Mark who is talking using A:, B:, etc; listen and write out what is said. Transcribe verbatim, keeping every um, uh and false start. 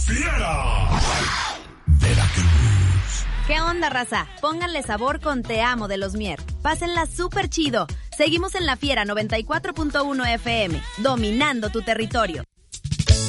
A: Fiera. Veracruz.
B: ¿Qué onda, raza? Pónganle sabor con Te Amo de los Mier. Pásenla súper chido. Seguimos en La Fiera noventa y cuatro punto uno F M, dominando tu territorio.